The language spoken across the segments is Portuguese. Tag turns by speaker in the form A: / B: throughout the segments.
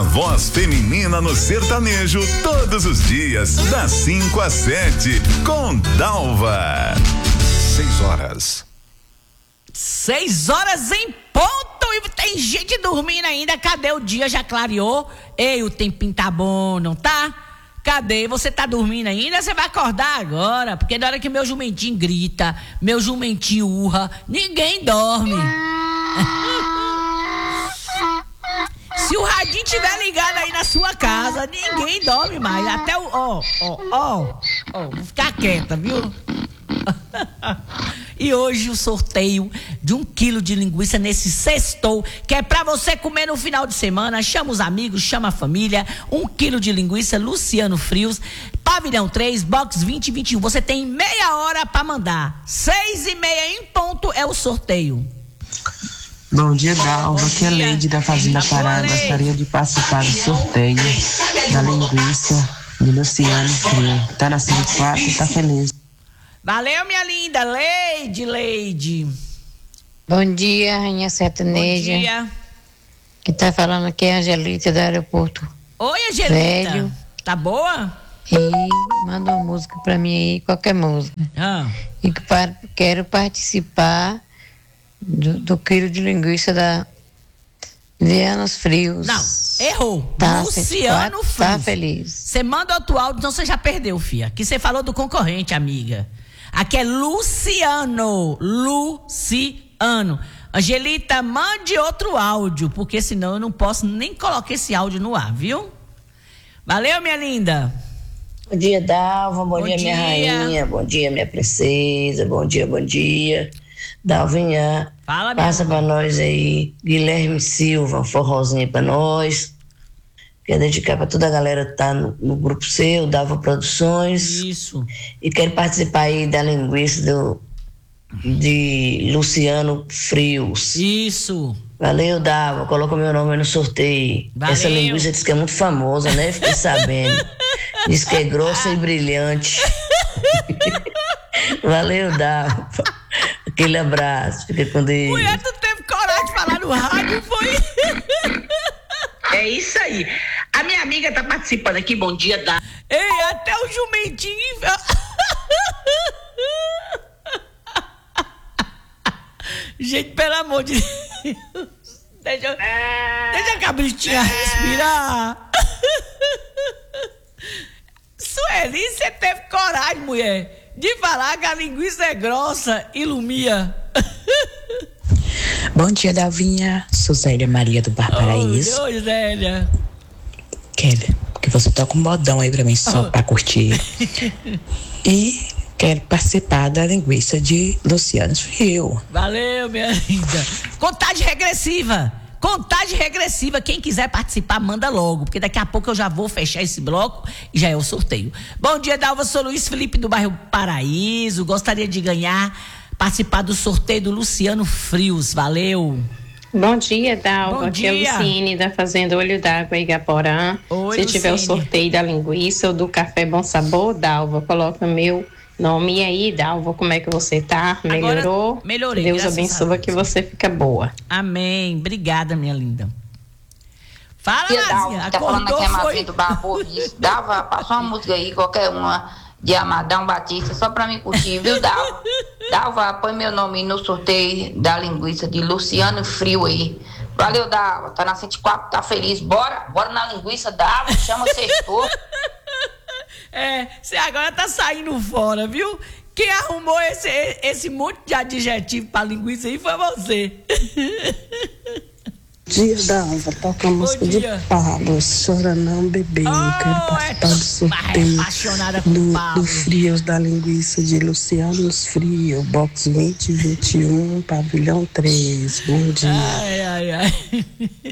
A: voz feminina no sertanejo, todos os dias, das 5 às 7, com Dalva. 6 horas.
B: 6 horas em ponto e tem gente dormindo ainda. Cadê o dia? Já clareou? Ei, o tempinho tá bom, não tá? Cadê? Você tá dormindo ainda? Você vai acordar agora, porque na hora que meu jumentinho grita, meu jumentinho urra, ninguém dorme. Se o radinho estiver ligado aí na sua casa, ninguém dorme mais. Até o... vou ficar quieta, viu? E hoje o sorteio de 1 quilo de linguiça nesse sextou, que é pra você comer no final de semana. Chama os amigos, chama a família. 1 quilo de linguiça Luciano Frios, pavilhão 3, box 2021. Você tem meia hora pra mandar. 6:30 em ponto é o sorteio.
C: Bom dia, Dalva. Aqui é a Leide da Fazenda Pará. Gostaria de participar do sorteio da linguiça de Luciano Frio. Tá na 104, tá feliz.
B: Valeu, minha linda. Leide.
D: Bom dia, Rainha Sertaneja.
B: Bom dia.
D: Que tá falando aqui é a Angelita do aeroporto.
B: Oi, Angelita.
D: Velho.
B: Tá boa?
D: E manda uma música pra mim aí, qualquer música. E que quero participar do quilo de linguiça da Luciano Frios.
B: Não, errou.
D: Tá,
B: Luciano Frios.
D: Tá feliz.
B: Você manda outro áudio, então você já perdeu, fia. Aqui você falou do concorrente, amiga. Aqui é Luciano. Angelita, mande outro áudio, porque senão eu não posso nem colocar esse áudio no ar, viu? Valeu, minha linda.
E: Bom dia, Dalva. Bom dia, minha rainha. Bom dia, minha princesa. Bom dia. Dalvinha,
B: fala,
E: passa pra nós aí, Guilherme Silva, um forrozinho pra nós. Quero dedicar pra toda a galera que tá no grupo seu, Dalva Produções.
B: Isso.
E: E quero participar aí da linguiça de Luciano Frios.
B: Isso.
E: Valeu, Dalva. Coloca meu nome aí no sorteio.
B: Valeu.
E: Essa linguiça diz que é muito famosa, né? Fiquei sabendo. Diz que é grossa e brilhante. Valeu, Dalva. Aquele abraço, fica com Deus.
B: Mulher, tu teve coragem de falar no rádio, foi?
F: É isso aí. A minha amiga tá participando aqui, bom dia, da.
B: Ei, até o jumentinho. Gente, pelo amor de Deus. Deixa a cabritinha respirar. Sueli, você teve coragem, mulher, de falar que a linguiça é grossa e lumia.
G: Bom dia, Dalvinha. Sou Zélia Maria do Bar Paraíso.
B: Oi, Zélia.
G: Quero que você toque um modão aí pra mim, só pra curtir. E quero participar da linguiça de Luciano Frio.
B: Valeu, minha linda. Contagem regressiva. Quem quiser participar, manda logo, porque daqui a pouco eu já vou fechar esse bloco e já é o sorteio. Bom dia, Dalva. Sou Luiz Felipe do bairro Paraíso. Gostaria de participar do sorteio do Luciano Frios. Valeu.
H: Bom dia, Dalva.
B: Bom dia.
H: Aqui é a Luciene da Fazenda Olho d'Água, Igaporã.
B: Oi,
H: Se tiver o
B: Luciene.
H: sorteio da linguiça ou do café Bom Sabor, Dalva, coloca meu nome aí, Dalva. Como é que você tá? Melhorou?
B: Agora, melhorei.
H: Deus
B: graças
H: abençoe
B: a
H: que você fica boa.
B: Amém. Obrigada, minha linda. Fala,
I: Tia Dalva,
B: Mazinha.
I: tá falando aqui a
B: Acordou,
I: Mazinha do Barro Isso. Dalva, passa uma música aí, qualquer uma, de Amadão Batista, só pra mim curtir, viu, Dalva? Dalva, põe meu nome no sorteio da linguiça de Luciano Frio aí. Valeu, Dalva, tá na 104, tá feliz. Bora na linguiça, Dalva, chama o sextor.
B: Você agora tá saindo fora, viu? Quem arrumou esse monte de adjetivo pra linguiça aí foi você.
J: Dia, Dalva, toca a música de Pablo, Chora Não Bebê. Quero participar do sorteio do Frios da linguiça de Luciano Frio, box 2021, pavilhão 3. Bom dia.
B: Ai.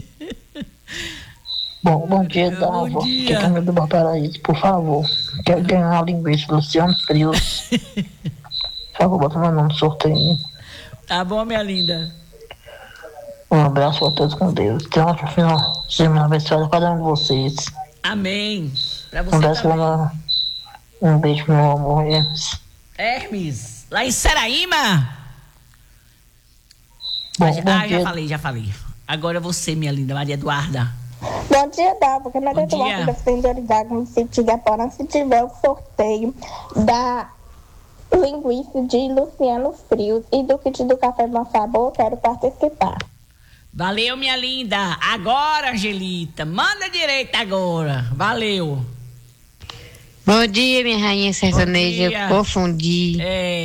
K: Bom dia, Dalva. Que é do Bar Paraíso, por favor. Quero ganhar a linguiça do Luciano Frios. Por favor, bota meu nome no sorteio.
B: Tá bom, minha linda.
K: Um abraço a todos com Deus. Tenha um ótimo final de semana abençoado a cada um de vocês.
B: Amém. Pra você
K: Um beijo,
B: também.
K: Um beijo, meu amor, Hermes.
B: Hermes, lá em Seraíma.
K: Bom
B: Já falei. Agora você, minha linda Maria Eduarda.
L: Bom dia, Dalva. Que Maria do Marco da Sensoridade, município de Aporã, se tiver o sorteio da linguiça de Luciano Frios e do kit do Café Bom Sabor, quero participar.
B: Valeu, minha linda. Agora, Angelita, manda direito agora. Valeu.
D: Bom dia, minha rainha sertaneja. Eu confundi.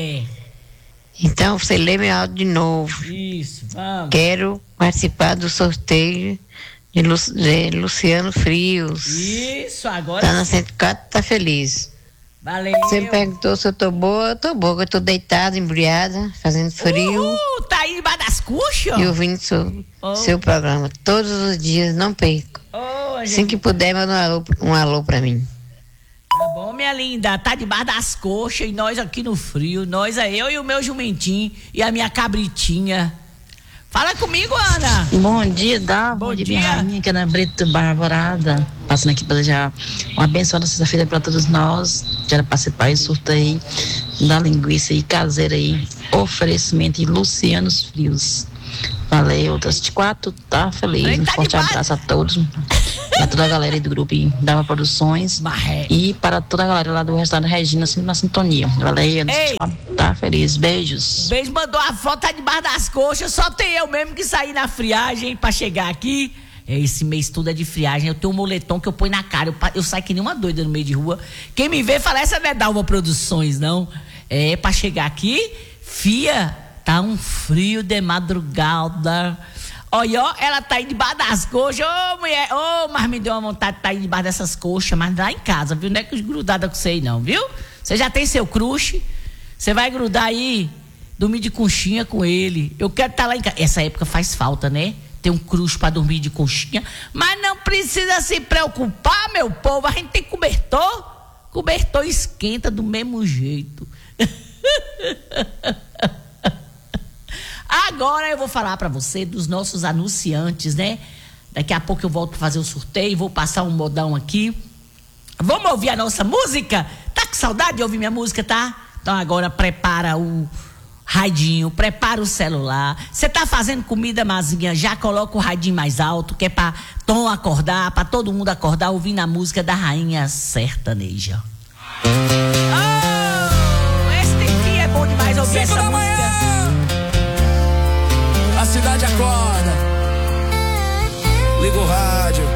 D: Então, você lê meu áudio de novo.
B: Isso, vamos.
D: Quero participar do sorteio de Luciano Frios.
B: Isso, agora
D: tá na 104, tá feliz.
B: Valeu.
D: Você me perguntou se eu tô boa. Eu tô boa, eu tô deitada, embriagada, fazendo frio.
B: Tá aí debaixo das coxas?
D: E ouvindo seu programa todos os dias, não perco. Assim que puder, manda um alô pra mim.
B: Tá bom, minha linda, tá debaixo das coxas e nós aqui no frio, eu e o meu jumentinho e a minha cabritinha. Fala comigo, Ana.
M: Bom dia, Dalva. Bom dia, minha rainha, que é na Brito Barbarada. Passando aqui para desejar uma abençoada sexta-feira para todos nós. Quero participar e surtei da linguiça aí caseira aí. Oferecimento de Luciano Frios. Valeu, das 4, tá feliz. Um forte abraço a todos. Para toda a galera aí do grupo Dalva Produções. E para toda a galera lá do restaurante Regina, sempre na sintonia. Valeu, tá feliz. Beijos.
B: Beijo, mandou a foto, tá debaixo das coxas. Só tem eu mesmo que saí na friagem pra chegar aqui. Esse mês tudo é de friagem. Eu tenho um moletom que eu ponho na cara. Eu saio que nem uma doida no meio de rua. Quem me vê fala, essa não é Dalva Produções, não. É pra chegar aqui, fia, tá um frio de madrugada. Olha, ela tá aí debaixo das coxas. Ô, mulher, mas me deu uma vontade de estar aí debaixo dessas coxas, mas lá em casa, viu? Não é grudada com você não, viu? Você já tem seu crush, você vai grudar aí, dormir de conchinha com ele. Eu quero estar lá em casa. Essa época faz falta, né? Ter um crush pra dormir de conchinha. Mas não precisa se preocupar, meu povo. A gente tem cobertor. Cobertor esquenta do mesmo jeito. Agora eu vou falar pra você dos nossos anunciantes, né? Daqui a pouco eu volto pra fazer o sorteio, vou passar um modão aqui. Vamos ouvir a nossa música? Tá com saudade de ouvir minha música, tá? Então agora prepara o radinho, prepara o celular. Você tá fazendo comida, Mazinha, já coloca o radinho mais alto, que é pra Tom acordar, pra todo mundo acordar ouvindo a música da Rainha Sertaneja. Esse dia é bom demais ouvir essa música.
N: A cidade acorda. Liga o rádio.